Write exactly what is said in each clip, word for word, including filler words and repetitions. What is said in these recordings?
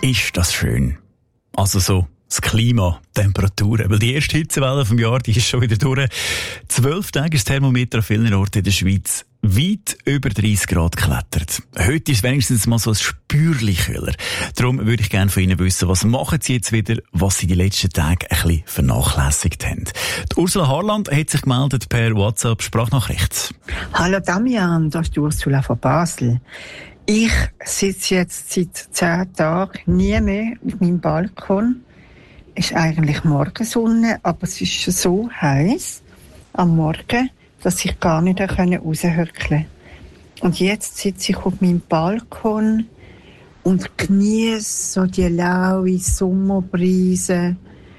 Ist das schön. Also so das Klima, Temperaturen. Weil die erste Hitzewelle vom Jahr, die ist schon wieder durch. Zwölf Tage ist das Thermometer an vielen Orten in der Schweiz weit über dreißig Grad geklettert. Heute ist es wenigstens mal so ein spürlich kühler. Darum würde ich gerne von Ihnen wissen, was machen Sie jetzt wieder, was Sie die letzten Tage ein bisschen vernachlässigt haben. Die Ursula Harland hat sich gemeldet per WhatsApp-Sprachnachricht. Hallo Damian, das ist die Ursula von Basel. Ich sitze jetzt seit zehn Tagen nie mehr auf meinem Balkon. Es ist eigentlich Morgensonne, aber es ist so heiß am Morgen, dass ich gar nicht raushöckeln konnte. Und jetzt sitze ich auf meinem Balkon und genieße so die laue Sommerbrise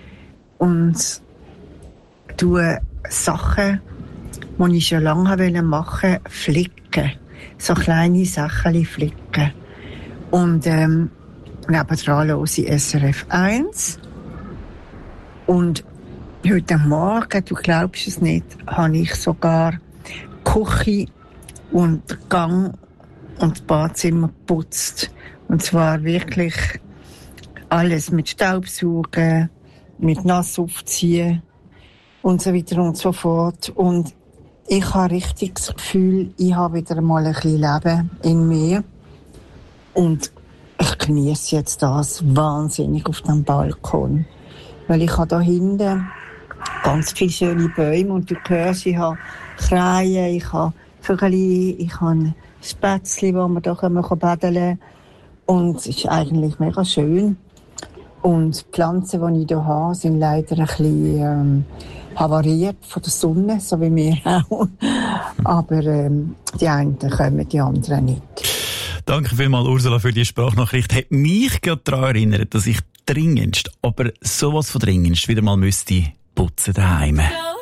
und tue Sachen, die ich schon lange machen wollte, flicken. So kleine Sachen flicken. Und ähm, nebendran höre ich S R F eins. Und heute Morgen, du glaubst es nicht, habe ich sogar Küche und Gang und das Badzimmer geputzt. Und zwar wirklich alles mit Staubsaugen, mit Nass aufziehen und so weiter und so fort. Und ich habe richtig das Gefühl, ich habe wieder mal ein bisschen Leben in mir. Und ich genieße jetzt das wahnsinnig auf dem Balkon. Weil ich habe da hinten ganz viele schöne Bäume und du hörst, ich habe Krähen, ich habe Vögel, ich habe Spätzle, wo man da baden können. Und es ist eigentlich mega schön. Und die Pflanzen, die ich hier habe, sind leider ein bisschen ähm, havariert von der Sonne, so wie wir auch. Aber ähm, die einen kommen, die anderen nicht. Danke vielmals, Ursula, für die Sprachnachricht. Hat mich gerade daran erinnert, dass ich dringendst, aber sowas von dringendst wieder mal müsste putzen daheim.